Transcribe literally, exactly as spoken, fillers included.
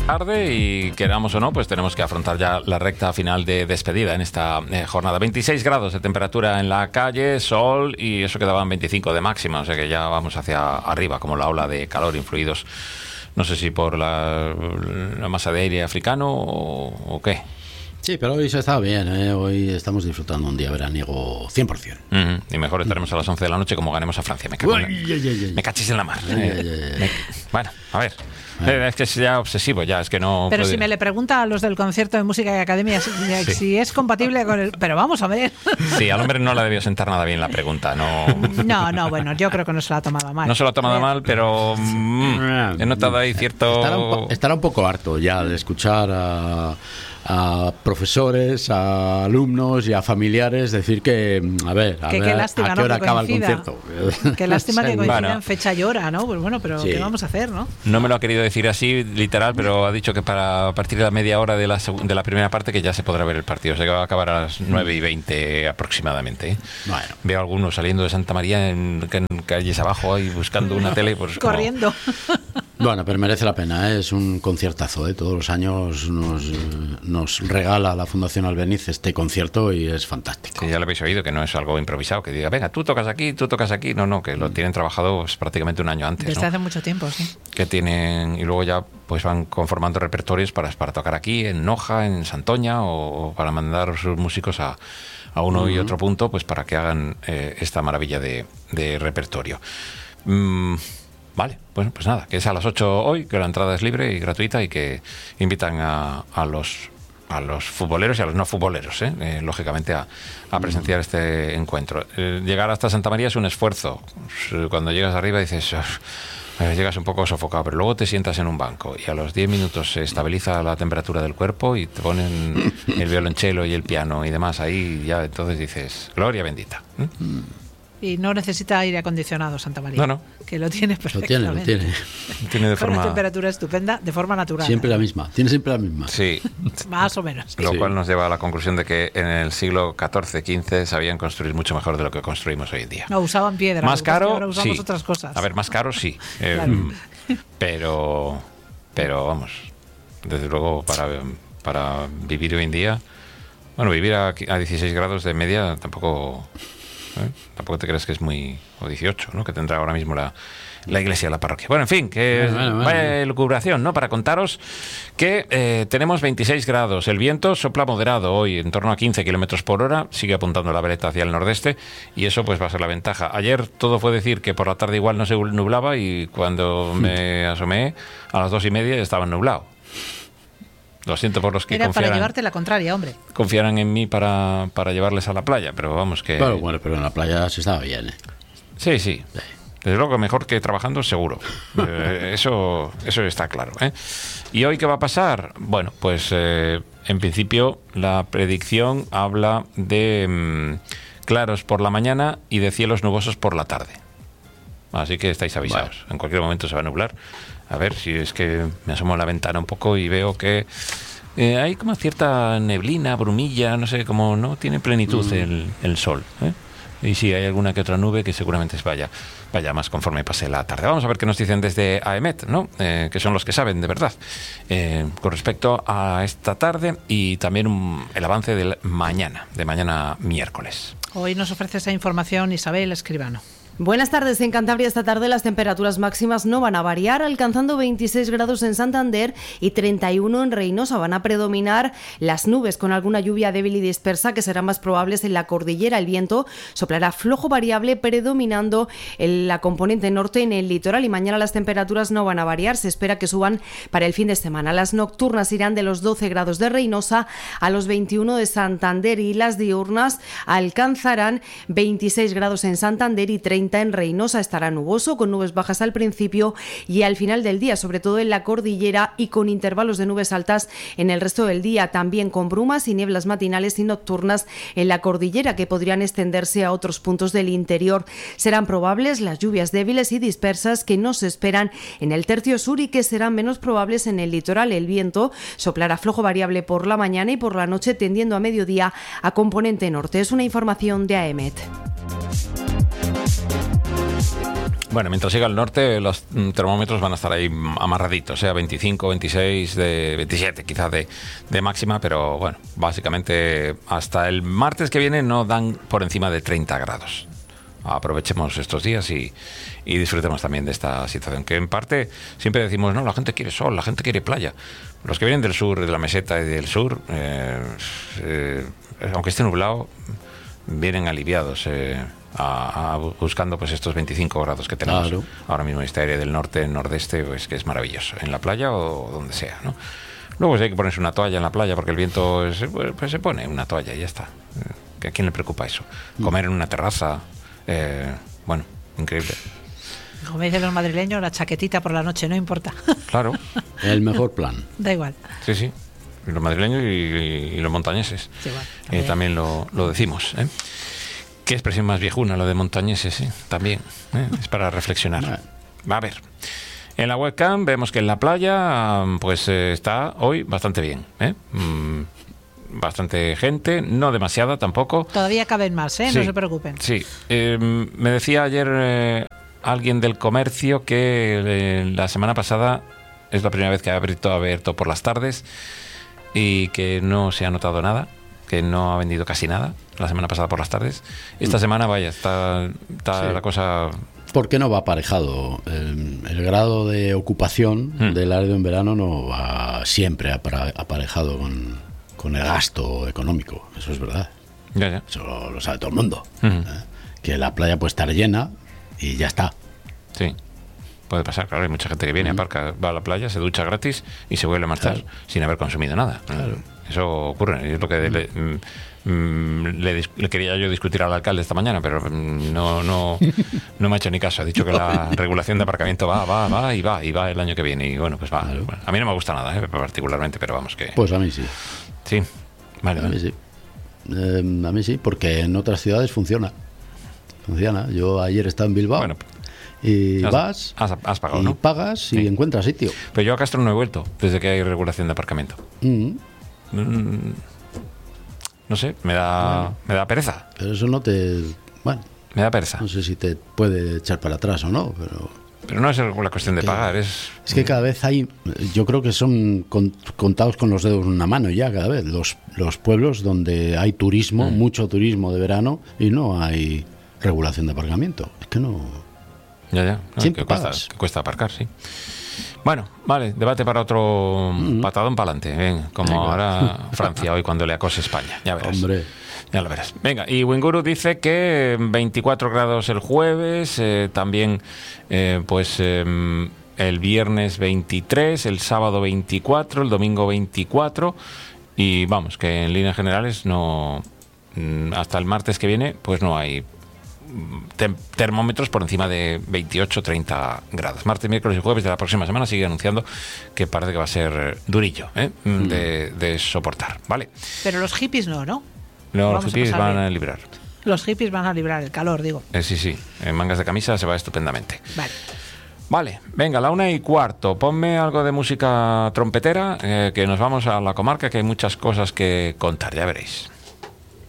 tarde y queramos o no, pues tenemos que afrontar ya la recta final de despedida en esta eh, jornada. veintiséis grados de temperatura en la calle, sol, y eso que daban veinticinco de máxima, o sea que ya vamos hacia arriba, como la ola de calor, influidos, no sé si por la, la masa de aire africano o, o qué. Sí, pero hoy se está bien, ¿eh? Hoy estamos disfrutando un día veraniego cien por ciento. Uh-huh. Y mejor estaremos a las once de la noche como ganemos a Francia. Me, cago en la... Uy, ay, ay, ay. Me cachis en la mar. Ay, ay, ay. Me... Bueno, a ver. Eh, es que es ya obsesivo, ya, es que no... Pero puede... si me le pregunta a los del concierto de música y academia si, sí. si es compatible con el... Pero vamos a ver. Sí, al hombre no le debió sentar nada bien la pregunta, no... No, no, bueno, yo creo que no se lo ha tomado mal. No se lo ha tomado mal, pero mmm, he notado ahí cierto... Estará un, po- estará un poco harto ya de escuchar a... a profesores, a alumnos y a familiares decir que, a ver, a, que, ver, qué lástima, a qué hora ¿no? acaba el concierto. Qué lástima que coincida bueno. en fecha y hora, ¿no? Pues bueno, pero sí. ¿Qué vamos a hacer, no? No me lo ha querido decir así, literal, pero ha dicho que para a partir de la media hora de la, seg- de la primera parte que ya se podrá ver el partido. O sea que va a acabar a las nueve y veinte aproximadamente. ¿eh? Bueno. Veo a algunos saliendo de Santa María en, en calles abajo ahí buscando una tele. Pues, corriendo. Como... Bueno, pero merece la pena, ¿eh? Es un conciertazo, ¿eh? Todos los años nos, nos regala la Fundación Albeniz este concierto y es fantástico. Sí, ya lo habéis oído, que no es algo improvisado, que diga, venga, tú tocas aquí, tú tocas aquí. No, no, que lo tienen trabajado pues, prácticamente un año antes. Desde ¿no? hace mucho tiempo, sí. Que tienen, y luego ya pues van conformando repertorios para, para tocar aquí, en Noja, en Santoña, o, o para mandar sus músicos a, a uno uh-huh. y otro punto, pues para que hagan eh, esta maravilla de, de repertorio. Mm, Vale, bueno, pues nada, que es a las ocho hoy, que la entrada es libre y gratuita y que invitan a, a los a los futboleros y a los no futboleros, ¿eh? Eh, lógicamente, a, a presenciar este encuentro. Eh, llegar hasta Santa María es un esfuerzo. Cuando llegas arriba dices, eh, llegas un poco sofocado, pero luego te sientas en un banco y a los diez minutos se estabiliza la temperatura del cuerpo y te ponen el violonchelo y el piano y demás ahí, y ya entonces dices, gloria bendita. ¿eh? Y no necesita aire acondicionado Santa María. No, no. Que lo tiene perfectamente. Lo tiene, lo tiene. Tiene de forma... Con una temperatura estupenda, de forma natural. Siempre la misma, tiene siempre la misma. Sí. Más o menos. Lo sí. cual nos lleva a la conclusión de que en el siglo catorce quince sabían construir mucho mejor de lo que construimos hoy en día. No, usaban piedra. Más caro, ahora usamos sí. otras cosas. A ver, más caro, sí. Eh, Claro. Pero, pero vamos, desde luego para, para vivir hoy en día, bueno, vivir a, a dieciséis grados de media tampoco... ¿Eh? Tampoco te crees que es muy... o dieciocho, ¿no? Que tendrá ahora mismo la, la iglesia, la parroquia. Bueno, en fin, que bueno, bueno, bueno. vaya elucubración, ¿no? Para contaros que eh, tenemos veintiséis grados. El viento sopla moderado hoy, en torno a quince kilómetros por hora. Sigue apuntando la vereta hacia el nordeste y eso pues va a ser la ventaja. Ayer todo fue decir que por la tarde igual no se nublaba y cuando me asomé a las dos y media estaba nublado. Lo siento por los que Era confiaran, para llevarte la contraria, hombre. confiaran en mí para, para llevarles a la playa, pero vamos que... Claro, bueno, pero en la playa se estaba bien, ¿eh? Sí, sí. Desde luego mejor que trabajando, seguro. Eh, eso, eso está claro, ¿eh? ¿Y hoy qué va a pasar? Bueno, pues eh, en principio la predicción habla de mmm, claros por la mañana y de cielos nubosos por la tarde. Así que estáis avisados. Bueno. En cualquier momento se va a nublar. A ver si es que me asomo a la ventana un poco y veo que eh, hay como cierta neblina, brumilla, no sé, como no tiene plenitud mm. el, el sol, ¿eh? Y sí, hay alguna que otra nube que seguramente vaya, vaya más conforme pase la tarde. Vamos a ver qué nos dicen desde A E M E T, ¿no? Eh, que son los que saben de verdad eh, con respecto a esta tarde y también un, el avance del mañana, de mañana miércoles. Hoy nos ofrece esa información Isabel Escribano. Buenas tardes. En Cantabria esta tarde las temperaturas máximas no van a variar, alcanzando veintiséis grados en Santander y treinta y uno en Reinosa. Van a predominar las nubes con alguna lluvia débil y dispersa que serán más probables en la cordillera. El viento soplará flojo variable predominando en la componente norte en el litoral y mañana las temperaturas no van a variar. Se espera que suban para el fin de semana. Las nocturnas irán de los doce grados de Reinosa a los veintiuno de Santander y las diurnas alcanzarán veintiséis grados en Santander y treinta en Reinosa. Estará nuboso con nubes bajas al principio y al final del día, sobre todo en la cordillera y con intervalos de nubes altas en el resto del día, también con brumas y nieblas matinales y nocturnas en la cordillera que podrían extenderse a otros puntos del interior. Serán probables las lluvias débiles y dispersas que no se esperan en el tercio sur y que serán menos probables en el litoral. El viento soplará flojo variable por la mañana y por la noche tendiendo a mediodía a componente norte. Es una información de A E M E T. Bueno, mientras siga al norte, los mm, termómetros van a estar ahí amarraditos, sea veinticinco, veintiséis, de veintisiete quizás de, de máxima, pero bueno, básicamente hasta el martes que viene no dan por encima de treinta grados. Aprovechemos estos días y, y disfrutemos también de esta situación, que en parte siempre decimos, no, la gente quiere sol, la gente quiere playa. Los que vienen del sur, de la meseta y del sur, eh, eh, aunque esté nublado, vienen aliviados, eh, A, a buscando pues estos veinticinco grados que tenemos claro. ahora mismo en esta área del norte, nordeste, pues que es maravilloso, en la playa o donde sea, ¿no? Luego pues, hay que ponerse una toalla en la playa porque el viento es, pues se pone una toalla y ya está. ¿A quién le preocupa eso? Comer en una terraza, eh, bueno, increíble. Como dicen los madrileños, la chaquetita por la noche, no importa. Claro. El mejor plan. Da igual. Sí, sí. Los madrileños y, y, y los montañeses. Sí, bueno, eh, también. también lo, lo decimos, ¿eh? Qué expresión más viejuna, lo de montañeses, ¿eh? También, ¿eh? Es para reflexionar. A ver, en la webcam vemos que en la playa pues eh, está hoy bastante bien, ¿eh? Mm, bastante gente, no demasiada tampoco. Todavía caben más, ¿eh? Sí, No se preocupen. Sí, eh, me decía ayer eh, alguien del comercio que eh, la semana pasada es la primera vez que ha abierto, abierto por las tardes y que no se ha notado nada, que no ha vendido casi nada la semana pasada por las tardes. Esta mm. semana, vaya, está, está sí. la cosa... ¿Por qué no va aparejado? El, el grado de ocupación mm. del área en verano no va siempre aparejado con, con el gasto económico, eso es verdad. Ya, ya. Eso lo, lo sabe todo el mundo. Mm. ¿eh? Que la playa puede estar llena y ya está. Sí. Puede pasar, claro, hay mucha gente que viene, mm. aparca, va a la playa, se ducha gratis y se vuelve a marchar claro. sin haber consumido nada. Claro. Eso ocurre, es lo que le, mm, le, le quería yo discutir al alcalde esta mañana, pero no no no me ha hecho ni caso. Ha dicho que la regulación de aparcamiento va, va, va y va, y va el año que viene. Y bueno, pues va. Claro. Bueno, a mí no me gusta nada, ¿eh? particularmente, pero vamos que... Pues a mí sí. Sí, vale. A vale. mí sí. Eh, a mí sí, porque en otras ciudades funciona. Funciona. Yo ayer estaba en Bilbao. Bueno, y has, vas has, has pagado, y ¿no? pagas y sí. encuentras sitio. Pero yo a Castro no he vuelto desde que hay regulación de aparcamiento. Mm. Mm, no sé, me da bueno, me da pereza. Pero eso no te... Bueno, me da pereza. No sé si te puede echar para atrás o no, pero... Pero no es la cuestión de que, pagar, es... Es que cada vez hay... Yo creo que son con, contados con los dedos una mano ya cada vez. Los, los pueblos donde hay turismo, mm. mucho turismo de verano, y no hay regulación de aparcamiento. Es que no... Ya, ya. No, Siempre que cuesta, pagas. que cuesta aparcar, sí. Bueno, vale, debate para otro mm. patadón para adelante. Ven, como Venga. Ahora Francia hoy cuando le acose España. Ya verás. Hombre. Ya lo verás. Venga, y Winguru dice que veinticuatro grados el jueves, eh, también eh, pues eh, el viernes veintitrés, el sábado veinticuatro, el domingo veinticuatro y vamos, que en líneas generales no hasta el martes que viene pues no hay termómetros por encima de veintiocho treinta grados. Martes, miércoles y jueves de la próxima semana sigue anunciando que parece que va a ser durillo, ¿eh? de, de soportar, ¿vale? Pero los hippies no, ¿no? No, los hippies a van a librar. Los hippies van a librar el calor, digo. Eh, sí, sí, en mangas de camisa se va estupendamente. Vale. Vale, venga, la una y cuarto. Ponme algo de música trompetera, eh, que nos vamos a la comarca, que hay muchas cosas que contar, ya veréis.